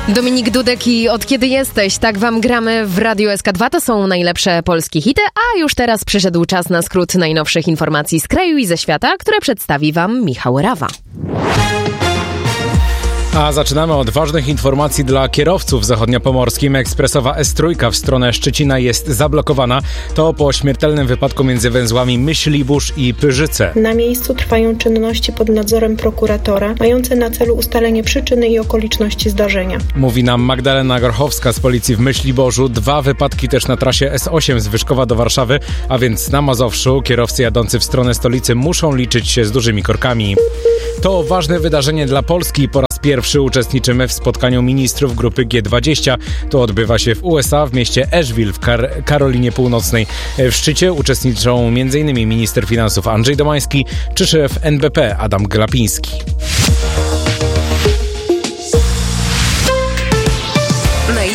Dominik Dudek i Od kiedy jesteś? Tak wam gramy w Radiu SK2. To są najlepsze polskie hity, a już teraz przyszedł czas na skrót najnowszych informacji z kraju i ze świata, które przedstawi wam Michał Rawa. A zaczynamy od ważnych informacji dla kierowców w zachodniopomorskim. Ekspresowa S3 w stronę Szczecina jest zablokowana. To po śmiertelnym wypadku między węzłami Myślibórz i Pyrzyce. Na miejscu trwają czynności pod nadzorem prokuratora, mające na celu ustalenie przyczyny i okoliczności zdarzenia. Mówi nam Magdalena Gorchowska z policji w Myśliborzu. 2 wypadki też na trasie S8 z Wyszkowa do Warszawy, a więc na Mazowszu kierowcy jadący w stronę stolicy muszą liczyć się z dużymi korkami. To ważne wydarzenie dla Polski. Po raz pierwszy uczestniczymy w spotkaniu ministrów grupy G20. To odbywa się w USA, w mieście Asheville w Karolinie Północnej. W szczycie uczestniczą m.in. minister finansów Andrzej Domański czy szef NBP Adam Glapiński.